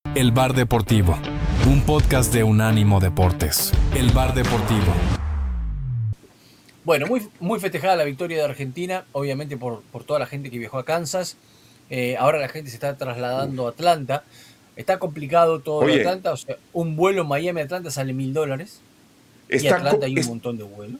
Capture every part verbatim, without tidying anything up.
El Bar Deportivo, un podcast de Unánimo Deportes. El Bar Deportivo. Bueno, muy, muy festejada la victoria de Argentina, obviamente por, por toda la gente que viajó a Kansas. Eh, ahora la gente se está trasladando a Atlanta. Está complicado todo Oye, lo de Atlanta. O sea, un vuelo Miami-Atlanta sale mil dólares. Y está Atlanta co- hay un es- montón de vuelos.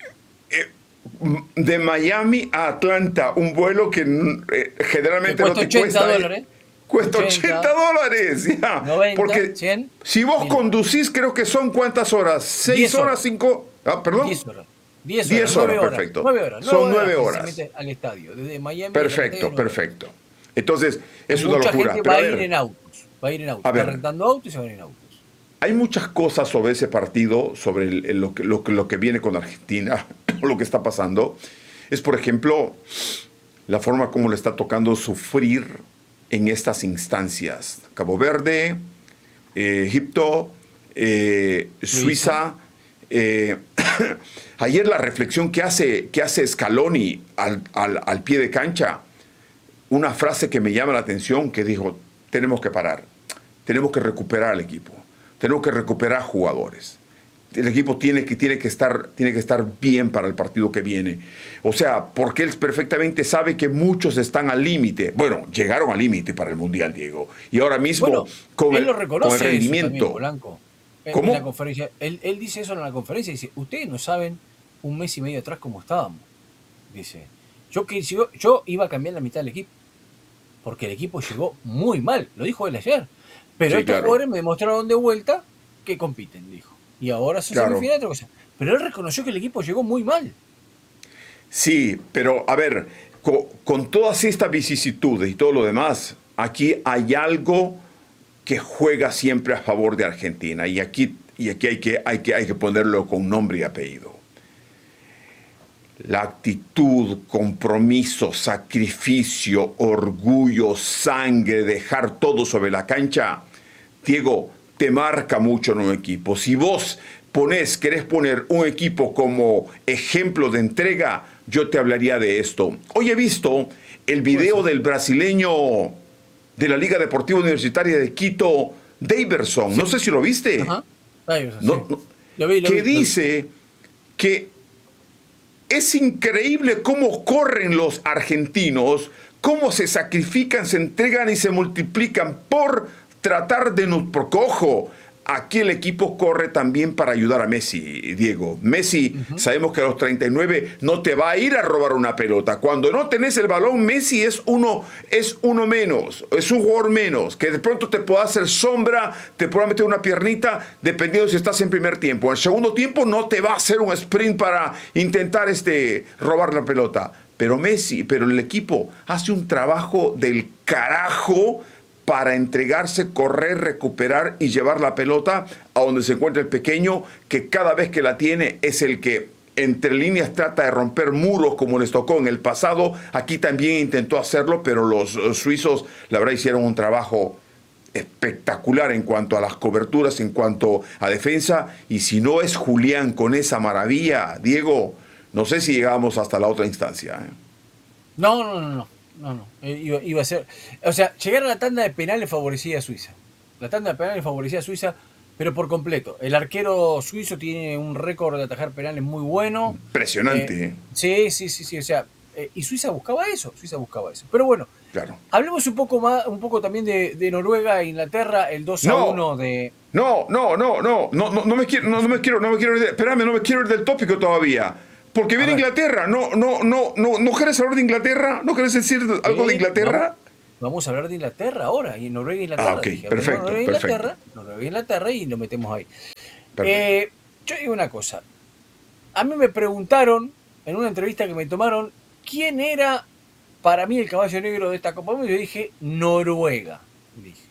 de Miami a Atlanta, un vuelo que eh, Que generalmente no cuesta te ochenta cuesta. eh, dólares. Cuesta ochenta, ochenta dólares, ya. noventa, Porque cien, si vos mil. conducís, creo que son cuántas horas, seis diez horas, horas. cinco, ah, perdón. diez horas. diez horas, diez nueve horas, horas. perfecto. nueve horas. Son nueve nueve que horas. Se mete al estadio. Desde Miami. Perfecto, nueve perfecto. Entonces, es una Mucha locura. gente Pero va a a ir ver, en autos. Va a ir en autos. a Está ver. rentando autos y se van en autos. hay muchas cosas sobre ese partido, sobre el- el- lo, que, lo, que, lo que viene con Argentina, lo que está pasando. Es, por ejemplo, la forma como le está tocando sufrir en estas instancias. Cabo Verde, eh, Egipto, eh, Suiza. eh, ayer la reflexión que hace, que hace Scaloni al, al, al pie de cancha, una frase que me llama la atención, que dijo, tenemos que parar, tenemos que recuperar al equipo, tenemos que recuperar jugadores. El equipo tiene que, tiene, que estar, tiene que estar bien para el partido que viene. O sea, porque él perfectamente sabe que muchos están al límite. Bueno, llegaron al límite para el Mundial, Diego. Y ahora mismo, Bueno, con, él el, lo con reconoce el rendimiento... eso también, Polanco. En, ¿Cómo? en la conferencia. Él, él dice eso en la conferencia. Dice, ustedes no saben un mes y medio atrás cómo estábamos. Dice, yo, que, yo, yo iba a cambiar la mitad del equipo. Porque el equipo llegó muy mal. Lo dijo él ayer. Pero Sí, estos claro. jugadores me demostraron de vuelta que compiten, dijo. Y ahora son Claro. semifinales, otra cosa. Pero él reconoció que el equipo llegó muy mal. Sí, pero a ver, co- con, todas estas vicisitudes y todo lo demás, aquí hay algo que juega siempre a favor de Argentina. Y aquí, y aquí hay, que, hay, que, hay que ponerlo con nombre y apellido. La actitud, compromiso, sacrificio, orgullo, sangre, dejar todo sobre la cancha, Diego, te marca mucho en un equipo. Si vos ponés, querés poner un equipo como ejemplo de entrega, yo te hablaría de esto. Hoy he visto el video del brasileño de la Liga Deportiva Universitaria de Quito, Daverson. No sé si lo viste. Ajá. Ahí, sí. No, no, Lo vi, lo que vi, lo vi. dice que es increíble cómo corren los argentinos, cómo se sacrifican, se entregan y se multiplican por tratar de... nu- Porque, ojo, aquí el equipo corre también para ayudar a Messi, Diego. Messi, uh-huh. sabemos que a los treinta y nueve no te va a ir a robar una pelota. Cuando no tenés el balón, Messi es uno, es uno menos, es un jugador menos, que de pronto te pueda hacer sombra, te pueda meter una piernita, dependiendo si estás en primer tiempo. En el segundo tiempo no te va a hacer un sprint para intentar este, robar la pelota. Pero Messi, pero el equipo hace un trabajo del carajo para entregarse, correr, recuperar y llevar la pelota a donde se encuentra el pequeño, que cada vez que la tiene es el que entre líneas trata de romper muros como les tocó en el pasado. Aquí también intentó hacerlo, pero los, los suizos, la verdad, hicieron un trabajo espectacular en cuanto a las coberturas, en cuanto a defensa. Y si no es Julián con esa maravilla, Diego, no sé si llegamos hasta la otra instancia. ¿eh? No, no, no, no. No, no, iba, iba a ser... O sea, llegar a la tanda de penales favorecía a Suiza. La tanda de penales favorecía a Suiza, pero por completo. El arquero suizo tiene un récord de atajar penales muy bueno. Impresionante. Eh, sí, sí, sí, sí. O sea, eh, y Suiza buscaba eso, Suiza buscaba eso. Pero bueno, claro. Hablemos un poco más, un poco también de, de Noruega e Inglaterra, el dos a uno no, de... No, no, no, no, no, no, no me quiero, no, no me quiero, no me quiero ir de, espérame, no me quiero ir del tópico todavía. Porque viene Inglaterra, no, no, no, no, ¿no querés hablar de Inglaterra? ¿No querés decir algo sí, de Inglaterra? Vamos, vamos a hablar de Inglaterra ahora, y Noruega e Inglaterra. Ah, ok, dije, perfecto, Noruega e perfecto. Inglaterra, Noruega e Inglaterra y lo metemos ahí. Eh, yo digo una cosa, a mí me preguntaron en una entrevista que me tomaron, ¿quién era para mí el caballo negro de esta Copa Mundial? Yo dije, Noruega, dije.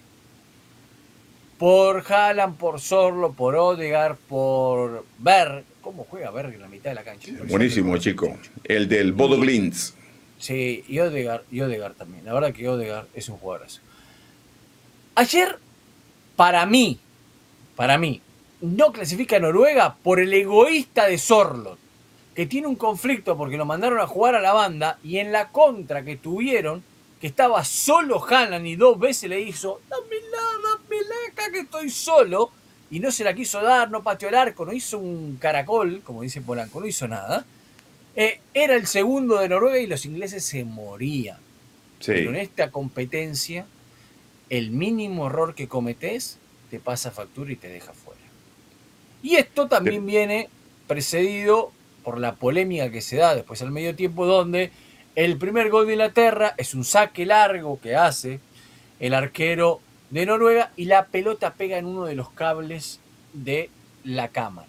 Por Haaland, por Sorlo, por Odegaard, por Berg. ¿Cómo juega Berg en la mitad de la cancha? Buenísimo, chico. El del Bodo Glimt. Sí, y Odegaard, y Odegaard también. La verdad que Odegaard es un jugadorazo. Ayer, para mí, para mí, no clasifica a Noruega por el egoísta de Sorlo, que tiene un conflicto porque lo mandaron a jugar a la banda y en la contra que tuvieron, que estaba solo Haaland y dos veces le hizo, dámela, dámela, acá que estoy solo, y no se la quiso dar, no pateó el arco, no hizo un caracol, como dice Polanco, no hizo nada. Eh, era el segundo de Noruega y los ingleses se morían. Sí. Pero en esta competencia, el mínimo error que cometés te pasa factura y te deja fuera. Y esto también sí. viene precedido por la polémica que se da después al medio tiempo, donde el primer gol de Inglaterra es un saque largo que hace el arquero de Noruega y la pelota pega en uno de los cables de la cámara.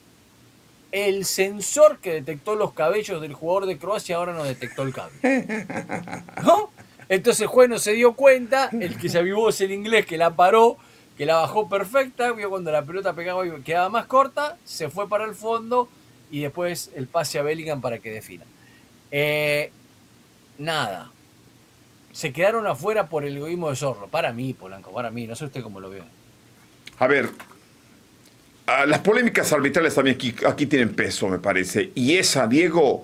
El sensor que detectó los cabellos del jugador de Croacia ahora no detectó el cable. ¿No? Entonces el juez no se dio cuenta, el que se avivó es el inglés que la paró, que la bajó perfecta, vio cuando la pelota pegaba y quedaba más corta, se fue para el fondo y después el pase a Bellingham para que defina. Eh, nada. Se quedaron afuera por el egoísmo de Zorro. Para mí, Polanco, para mí. No sé usted cómo lo ve. A ver, las polémicas arbitrales también aquí, aquí tienen peso, me parece. Y esa, Diego,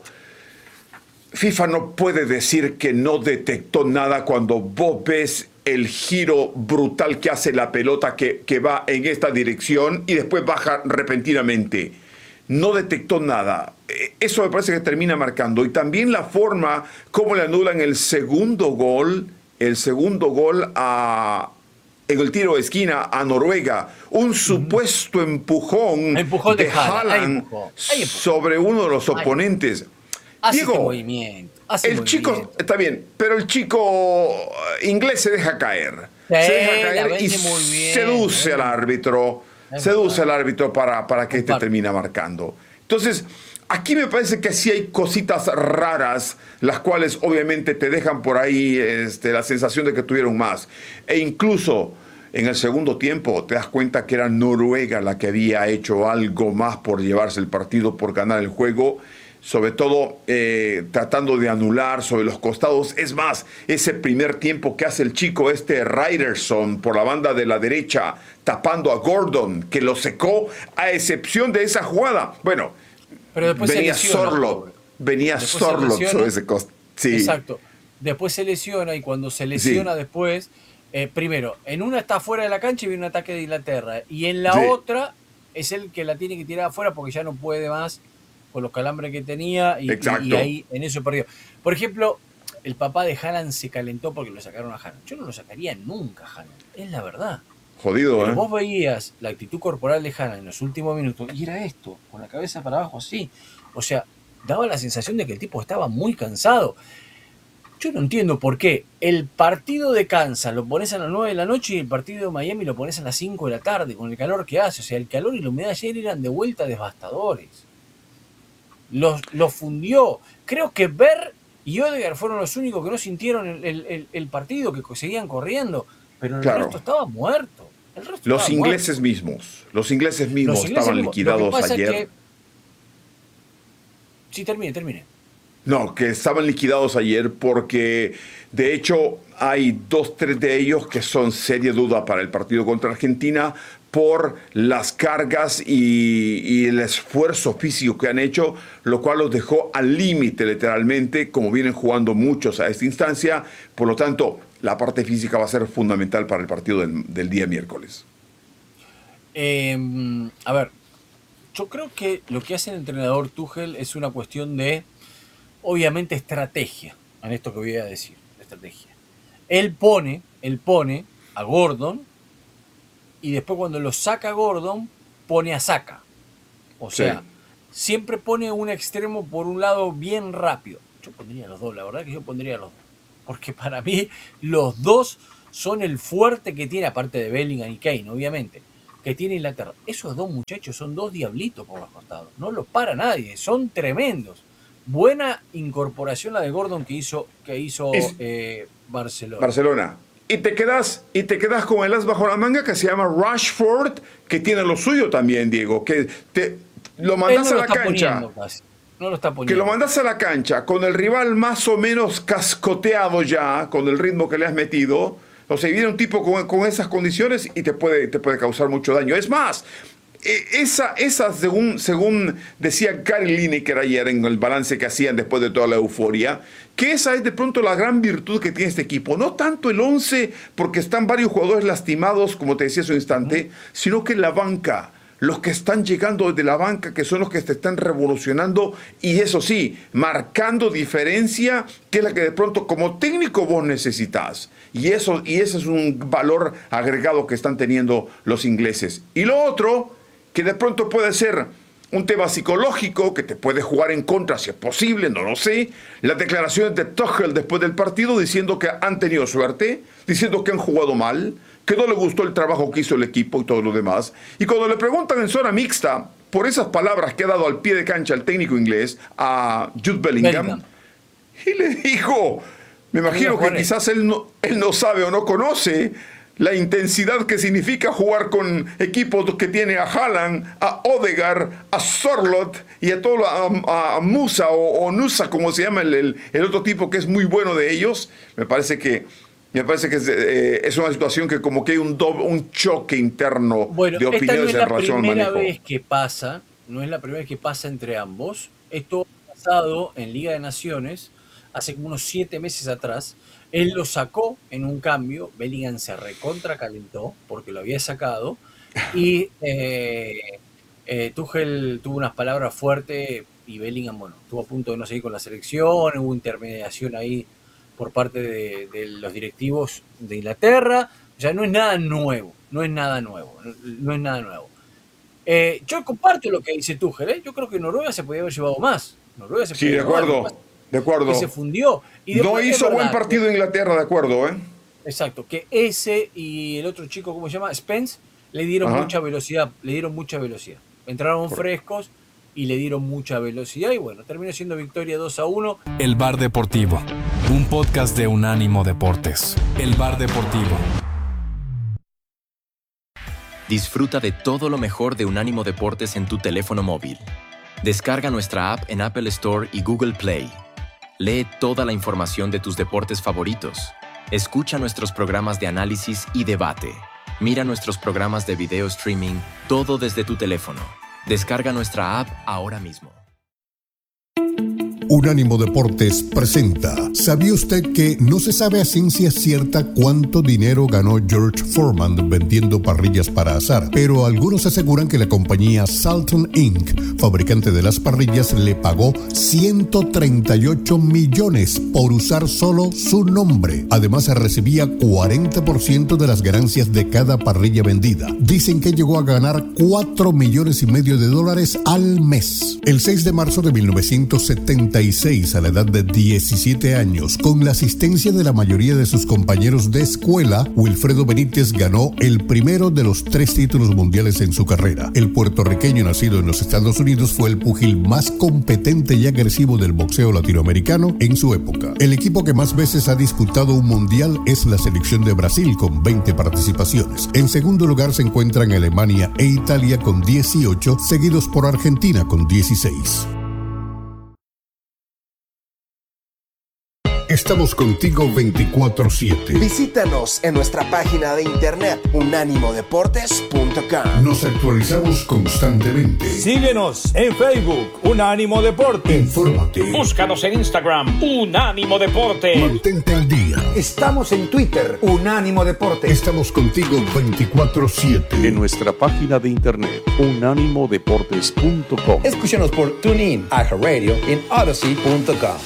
FIFA no puede decir que no detectó nada cuando vos ves el giro brutal que hace la pelota que, que va en esta dirección y después baja repentinamente. No detectó nada. Eso me parece que termina marcando. Y también la forma como le anulan el segundo gol, el segundo gol a, en el tiro de esquina a Noruega. Un supuesto empujón, empujón de, de Haaland sobre uno de los oponentes. Hace Diego, este movimiento. Hace el movimiento. chico, está bien, pero el chico inglés se deja caer. Sí, se deja caer y bien, seduce bien. al árbitro. Es seduce verdad. al árbitro para, para que este termine marcando. Entonces, aquí me parece que sí hay cositas raras, las cuales obviamente te dejan por ahí este, la sensación de que tuvieron más. E incluso en el segundo tiempo te das cuenta que era Noruega la que había hecho algo más por llevarse el partido, por ganar el juego, sobre todo eh, tratando de anular sobre los costados. Es más, ese primer tiempo que hace el chico este Ryderson por la banda de la derecha, tapando a Gordon, que lo secó, a excepción de esa jugada. Bueno, pero después venía se lesiona, Sorlo, venía después Sorlo se sobre ese costado. Sí. Exacto. Después se lesiona y cuando se lesiona sí. después, eh, primero, en una está fuera de la cancha y viene un ataque de Inglaterra. Y en la sí. otra es el que la tiene que tirar afuera porque ya no puede más con los calambres que tenía y, y, y ahí en eso perdió. Por ejemplo, el papá de Haaland se calentó porque lo sacaron a Haaland. Yo no lo sacaría nunca a Haaland, es la verdad. Jodido, Pero ¿eh? vos veías la actitud corporal de Haaland en los últimos minutos y era esto, con la cabeza para abajo así. O sea, daba la sensación de que el tipo estaba muy cansado. Yo no entiendo por qué el partido de Kansas lo pones a las nueve de la noche y el partido de Miami lo pones a las cinco de la tarde, con el calor que hace. O sea, el calor y la humedad ayer eran de vuelta devastadores. Los, los fundió. Creo que Ver y Odegaard fueron los únicos que no sintieron el, el, el partido, que seguían corriendo. Pero el claro. resto estaba muerto. El resto los estaba ingleses muerto. mismos, los ingleses mismos los ingleses estaban mismos. liquidados ayer. Es que... Sí, termine, termine. No, que estaban liquidados ayer porque de hecho hay dos, tres de ellos que son seria duda para el partido contra Argentina por las cargas y, y el esfuerzo físico que han hecho, lo cual los dejó al límite literalmente, como vienen jugando muchos a esta instancia. Por lo tanto, la parte física va a ser fundamental para el partido del, del día miércoles. Eh, a ver, yo creo que lo que hace el entrenador Tuchel es una cuestión de, obviamente, estrategia, en esto que voy a decir, estrategia. Él pone, él pone a Gordon y después cuando lo saca Gordon, pone a Saka. O sea, sí. siempre pone un extremo por un lado bien rápido. Yo pondría los dos, la verdad que yo pondría los dos. Porque para mí los dos son el fuerte que tiene, aparte de Bellingham y Kane, obviamente, que tiene Inglaterra. Esos dos muchachos son dos diablitos por los costados. No los para nadie, son tremendos. Buena incorporación la de Gordon que hizo, que hizo es, eh, Barcelona. Barcelona. Y te quedas, y te quedas con el as bajo la manga que se llama Rashford, que tiene lo suyo también, Diego, que te lo mandas no a la cancha. No lo está poniendo. Que lo mandas a la cancha con el rival más o menos cascoteado ya, con el ritmo que le has metido. O sea, viene un tipo con, con esas condiciones y te puede, te puede causar mucho daño. Es más, Esa, esa según, según decía Gary Lineker ayer en el balance que hacían después de toda la euforia, que esa es de pronto la gran virtud que tiene este equipo. No tanto el once, porque están varios jugadores lastimados, como te decía hace un instante, sino que la banca, los que están llegando desde la banca, que son los que te están revolucionando, y eso sí, marcando diferencia, que es la que de pronto como técnico vos necesitas. Y eso, y ese es un valor agregado que están teniendo los ingleses. Y lo otro, que de pronto puede ser un tema psicológico, que te puede jugar en contra si es posible, no lo sé. Las declaraciones de Tuchel después del partido diciendo que han tenido suerte, diciendo que han jugado mal, que no le gustó el trabajo que hizo el equipo y todo lo demás. Y cuando le preguntan en zona mixta por esas palabras que ha dado al pie de cancha el técnico inglés a Jude Bellingham, Bellingham. y le dijo, me imagino que quizás él no, él no sabe o no conoce la intensidad que significa jugar con equipos que tiene a Haaland, a Odegaard, a Sorloth y a todo a, a, a Musa o, o Nusa, como se llama el, el, el otro tipo que es muy bueno de ellos. Me parece que me parece que es, eh, es una situación que como que hay un, doble, un choque interno bueno, de opiniones esta no en relación al manejo. No es la primera vez que pasa, no es la primera vez que pasa entre ambos. Esto ha pasado en Liga de Naciones hace como unos siete meses atrás. Él lo sacó en un cambio, Bellingham se recontra calentó porque lo había sacado y eh, eh, Tuchel tuvo unas palabras fuertes y Bellingham, bueno, estuvo a punto de no seguir con la selección, hubo intermediación ahí por parte de, de los directivos de Inglaterra, o sea, no es nada nuevo, no es nada nuevo, no, no es nada nuevo. Eh, yo comparto lo que dice Tuchel, ¿eh? Yo creo que Noruega se podía haber llevado más. Noruega se sí, de acuerdo. Más. De acuerdo. Que se fundió. Y no hizo buen partido Inglaterra, de acuerdo, ¿eh? Exacto, que ese y el otro chico, ¿cómo se llama? Spence, le dieron Ajá. mucha velocidad, le dieron mucha velocidad. Entraron frescos y le dieron mucha velocidad y bueno, terminó siendo victoria dos a uno. El Bar Deportivo, un podcast de Unánimo Deportes. El Bar Deportivo. Disfruta de todo lo mejor de Unánimo Deportes en tu teléfono móvil. Descarga nuestra app en Apple Store y Google Play. Lee toda la información de tus deportes favoritos. Escucha nuestros programas de análisis y debate. Mira nuestros programas de video streaming, todo desde tu teléfono. Descarga nuestra app ahora mismo. Unánimo Deportes presenta. ¿Sabía usted que no se sabe a ciencia cierta cuánto dinero ganó George Foreman vendiendo parrillas para asar? Pero algunos aseguran que la compañía Salton incorporated, fabricante de las parrillas, le pagó ciento treinta y ocho millones por usar solo su nombre. Además, recibía cuarenta por ciento de las ganancias de cada parrilla vendida. Dicen que llegó a ganar cuatro millones y medio de dólares al mes. El seis de marzo de mil novecientos setenta y seis, a la edad de diecisiete años, con la asistencia de la mayoría de sus compañeros de escuela, Wilfredo Benítez ganó el primero de los tres títulos mundiales en su carrera. El puertorriqueño nacido en los Estados Unidos fue el púgil más competente y agresivo del boxeo latinoamericano en su época. El equipo que más veces ha disputado un mundial es la selección de Brasil, con veinte participaciones. En segundo lugar se encuentran Alemania e Italia con dieciocho, seguidos por Argentina con dieciséis. Estamos contigo veinticuatro siete. Visítanos en nuestra página de internet unánimo deportes punto com. Nos actualizamos constantemente. Síguenos en Facebook, Unánimo Deportes. Infórmate. Búscanos en Instagram, Unánimo Deportes. Mantente al día. Estamos en Twitter, Unánimo Deportes. Estamos contigo veinticuatro siete. En nuestra página de internet, unánimo deportes punto com. Escúchanos por TuneIn, iHeartRadio y en Odyssey punto com.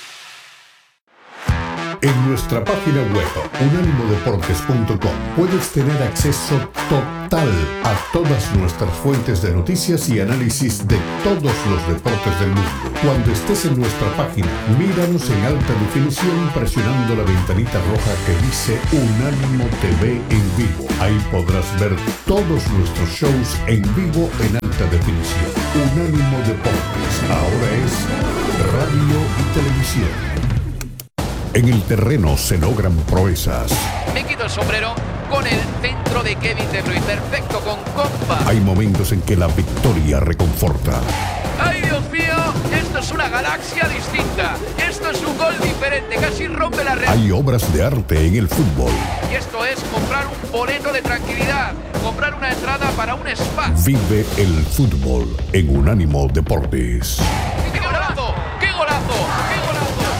En nuestra página web, unánimo deportes punto com, puedes tener acceso total a todas nuestras fuentes de noticias y análisis de todos los deportes del mundo. Cuando estés en nuestra página, míranos en alta definición presionando la ventanita roja que dice Unánimo T V en vivo. Ahí podrás ver todos nuestros shows en vivo en alta definición. Unánimo Deportes, ahora es radio y televisión. En el terreno se logran proezas. Me quito el sombrero con el centro de Kevin De Bruyne. Perfecto, con compa. Hay momentos en que la victoria reconforta. ¡Ay, Dios mío! Esto es una galaxia distinta. Esto es un gol diferente, casi rompe la red. Hay obras de arte en el fútbol. Y esto es comprar un boleto de tranquilidad, comprar una entrada para un spa. Vive el fútbol en Unánimo Deportes. ¡Qué golazo! ¡Qué golazo! ¡Qué golazo!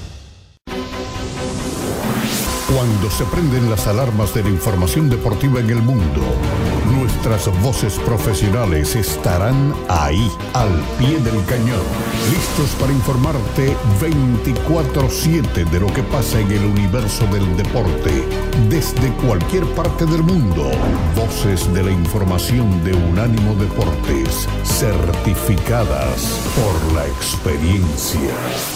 Cuando se prenden las alarmas de la información deportiva en el mundo, nuestras voces profesionales estarán ahí, al pie del cañón, listos para informarte veinticuatro siete de lo que pasa en el universo del deporte, desde cualquier parte del mundo. Voces de la información de Unánimo Deportes, certificadas por la experiencia.